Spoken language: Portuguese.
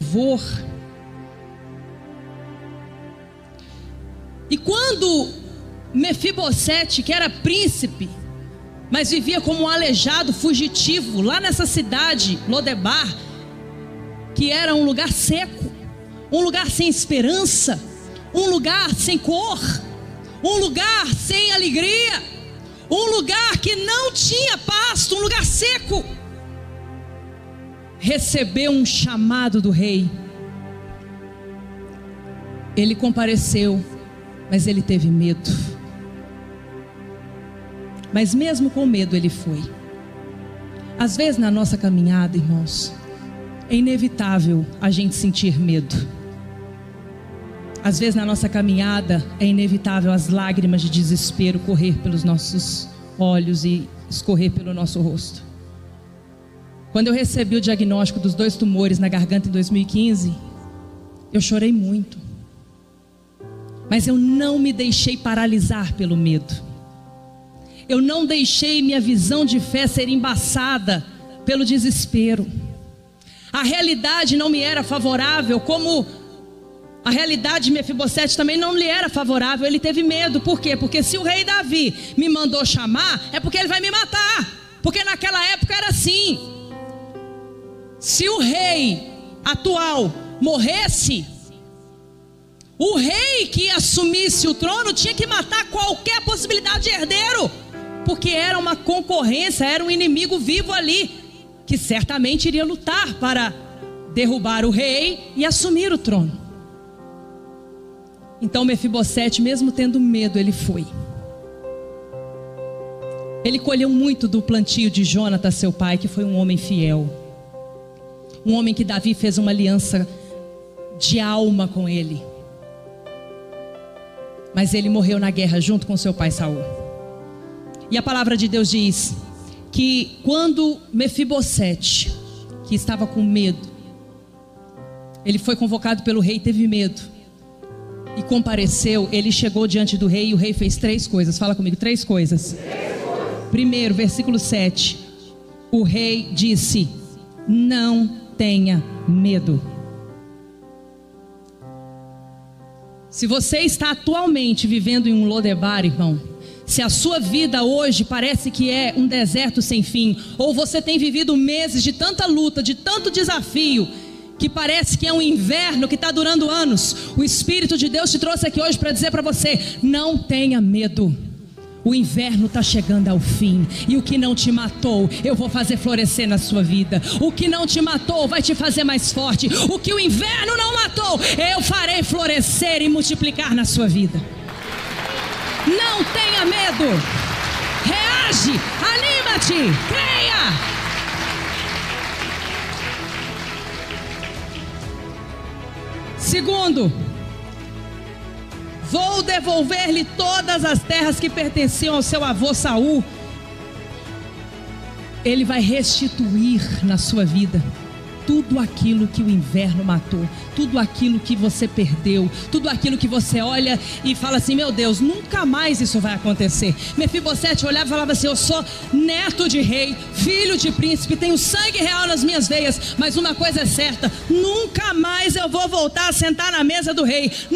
louvor. E quando Mefibosete, que era príncipe, mas vivia como um aleijado, fugitivo, lá nessa cidade, Lodebar, que era um lugar seco, um lugar sem esperança, um lugar sem cor, um lugar sem alegria, um lugar que não tinha pasto, um lugar seco, recebeu um chamado do rei. Ele compareceu, mas ele teve medo. Mas mesmo com medo ele foi. Às vezes na nossa caminhada, irmãos, é inevitável a gente sentir medo. Às vezes na nossa caminhada é inevitável as lágrimas de desespero correr pelos nossos olhos e escorrer pelo nosso rosto. Quando eu recebi o diagnóstico dos 2 tumores na garganta em 2015, eu chorei muito. Mas eu não me deixei paralisar pelo medo. Eu não deixei minha visão de fé ser embaçada pelo desespero. A realidade não me era favorável, como a realidade de Mefibosete também não lhe era favorável. Ele teve medo. Por quê? Porque se o rei Davi me mandou chamar, é porque ele vai me matar. Porque naquela época era assim. Se o rei atual morresse, o rei que assumisse o trono tinha que matar qualquer possibilidade de herdeiro, porque era uma concorrência, era um inimigo vivo ali, que certamente iria lutar para derrubar o rei e assumir o trono. Então Mefibosete, mesmo tendo medo, ele foi. Ele colheu muito do plantio de Jonatas, seu pai, que foi um homem fiel, um homem que Davi fez uma aliança de alma com ele. Mas ele morreu na guerra junto com seu pai Saul. E a palavra de Deus diz que quando Mefibosete, que estava com medo, ele foi convocado pelo rei, teve medo e compareceu, ele chegou diante do rei e o rei fez 3 coisas. Fala comigo, 3 coisas. Primeiro, versículo 7. O rei disse: não tenha medo. Se você está atualmente vivendo em um Lodebar, irmão, se a sua vida hoje parece que é um deserto sem fim, ou você tem vivido meses de tanta luta, de tanto desafio, que parece que é um inverno que está durando anos, o Espírito de Deus te trouxe aqui hoje para dizer para você: não tenha medo. O inverno está chegando ao fim, e o que não te matou, eu vou fazer florescer na sua vida. O que não te matou vai te fazer mais forte. O que o inverno não matou, eu farei florescer e multiplicar na sua vida. Não tenha medo. Reage, anima-te, creia. Segundo, vou devolver-lhe todas as terras que pertenciam ao seu avô Saul. Ele vai restituir na sua vida tudo aquilo que o inverno matou, tudo aquilo que você perdeu, tudo aquilo que você olha e fala assim: meu Deus, nunca mais isso vai acontecer. Mefibosete olhava e falava assim: eu sou neto de rei, filho de príncipe, tenho sangue real nas minhas veias, mas uma coisa é certa: nunca mais eu vou voltar a sentar na mesa do rei.